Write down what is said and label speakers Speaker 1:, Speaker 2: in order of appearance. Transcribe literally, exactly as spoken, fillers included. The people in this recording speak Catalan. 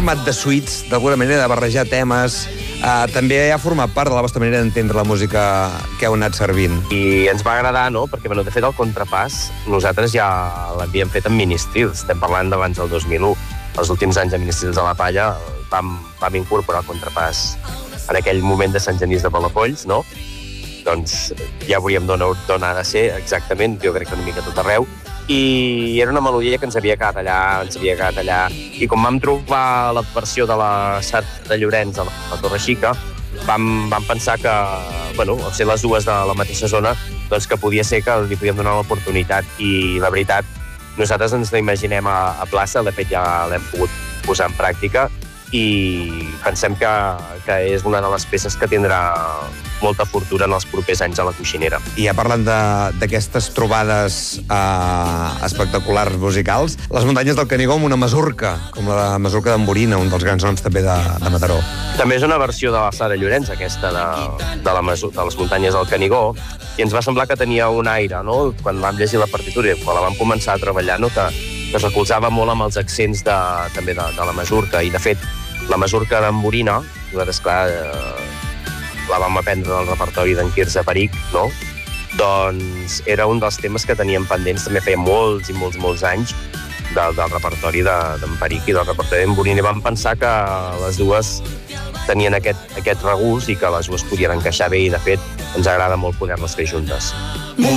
Speaker 1: format de suites, d'alguna manera, de barrejar temes, uh, també ha format part de la vostra manera d'entendre la música que heu anat servint.
Speaker 2: I ens va agradar, no?, perquè, bueno, de fet, el contrapàs nosaltres ja l'havíem fet amb Ministrils, estem parlant d'abans del dos mil u. Els últims anys de Ministrils a la Palla vam, vam incorporar el contrapàs en aquell moment de Sant Genís de Palafolls, no? Doncs ja veuríem d'on ha de ser exactament, jo crec que una mica tot arreu, i era una melodia que ens havia quedat allà, ens havia quedat allà, i com vam trobar la versió de la Sara Llorenç a la, la Torre Xica, vam, vam pensar que, bueno, al ser les dues de la mateixa zona, doncs que podia ser que li podíem donar l'oportunitat, i la veritat, nosaltres ens la imaginem a, a plaça, de fet ja l'hem pogut posar en pràctica, i pensem que, que és una de les peces que tindrà molta fortuna en els propers anys a la Coixinera.
Speaker 1: I ja parlant d'aquestes trobades eh, espectaculars musicals, les muntanyes del Canigó amb una masurca, com la masurca d'Emborina, un dels grans noms també de, de Mataró.
Speaker 2: També és una versió de la Sara Llorenç, aquesta de, de, la masu, de les muntanyes del Canigó, i ens va semblar que tenia un aire, no?, quan vam llegir la partitura i quan la vam començar a treballar, no?, que, que es recolzava molt amb els accents de, també de, de la masurca, i de fet, la masurca d'Emborina, nosaltres, clar, eh, la vam aprendre del repertori d'en Quirze Peric, no?, doncs era un dels temes que teníem pendents, també feia molts i molts, molts anys, del, del repertori d'en de, Peric i del repertori d'Emborina, i vam pensar que les dues tenien aquest, aquest regust i que les dues podien encaixar bé, i de fet ens agrada molt poder-les fer juntes.